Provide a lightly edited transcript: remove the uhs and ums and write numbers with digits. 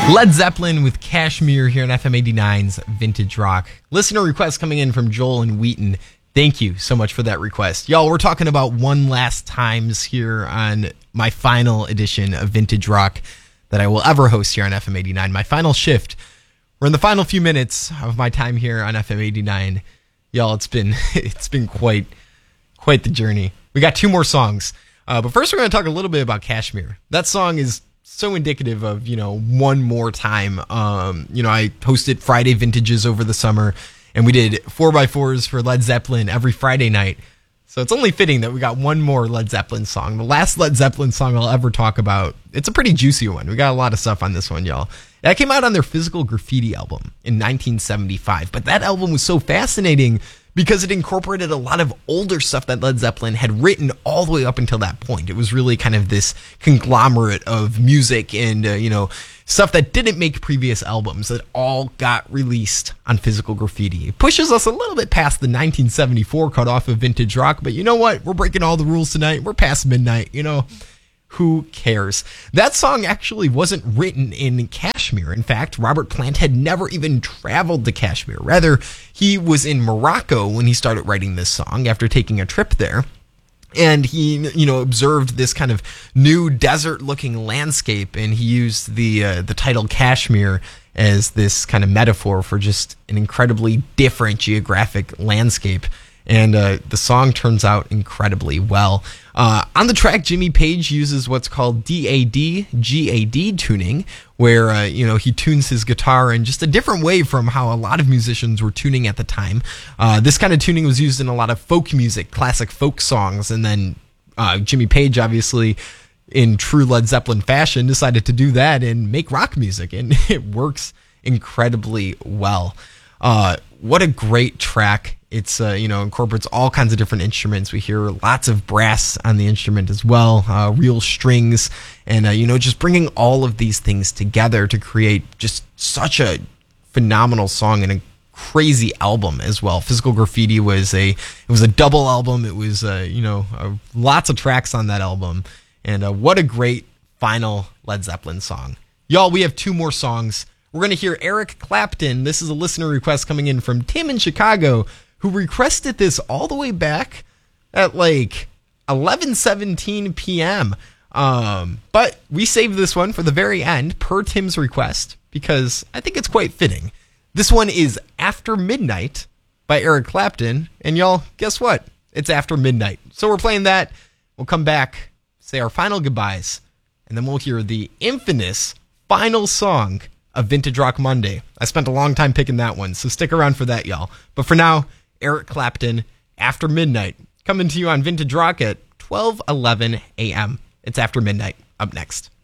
Led Zeppelin with Kashmir here on FM 89's Vintage Rock. Listener request coming in from Joel and Wheaton. Thank you so much for that request. Y'all, we're talking about One Last Times here on my final edition of Vintage Rock that I will ever host here on FM 89. My final shift. We're in the final few minutes of my time here on FM 89. Y'all, it's been quite the journey. We got two more songs. But first we're going to talk a little bit about Kashmir. That song is so indicative of, one more time. I hosted Friday Vintages over the summer, and we did 4x4s for Led Zeppelin every Friday night. So it's only fitting that we got one more Led Zeppelin song. The last Led Zeppelin song I'll ever talk about. It's a pretty juicy one. We got a lot of stuff on this one, y'all. That came out on their Physical Graffiti album in 1975. But that album was so fascinating because it incorporated a lot of older stuff that Led Zeppelin had written all the way up until that point. It was really kind of this conglomerate of music and, stuff that didn't make previous albums that all got released on Physical Graffiti. It pushes us a little bit past the 1974 cutoff of Vintage Rock, but you know what? We're breaking all the rules tonight. We're past midnight, Who cares? That song actually wasn't written in Kashmir. In fact, Robert Plant had never even traveled to Kashmir. Rather, he was in Morocco when he started writing this song after taking a trip there. And he, observed this kind of new desert-looking landscape, and he used the title Kashmir as this kind of metaphor for just an incredibly different geographic landscape. And the song turns out incredibly well. On the track, Jimmy Page uses what's called DAD-GAD tuning, where he tunes his guitar in just a different way from how a lot of musicians were tuning at the time. This kind of tuning was used in a lot of folk music, classic folk songs, and then Jimmy Page, obviously, in true Led Zeppelin fashion, decided to do that and make rock music, and it works incredibly well. What a great track. It's, incorporates all kinds of different instruments. We hear lots of brass on the instrument as well, real strings, and, just bringing all of these things together to create just such a phenomenal song and a crazy album as well. Physical Graffiti was a double album. It was, lots of tracks on that album, and what a great final Led Zeppelin song. Y'all, we have two more songs. We're going to hear Eric Clapton. This is a listener request coming in from Tim in Chicago, who requested this all the way back at 11:17 p.m. But we saved this one for the very end, per Tim's request, because I think it's quite fitting. This one is After Midnight by Eric Clapton, and y'all, guess what? It's after midnight. So we're playing that. We'll come back, say our final goodbyes, and then we'll hear the infamous final song of Vintage Rock Monday. I spent a long time picking that one, so stick around for that, y'all. But for now, Eric Clapton, After Midnight, coming to you on Vintage Rock at 12:11 a.m. It's After Midnight, up next.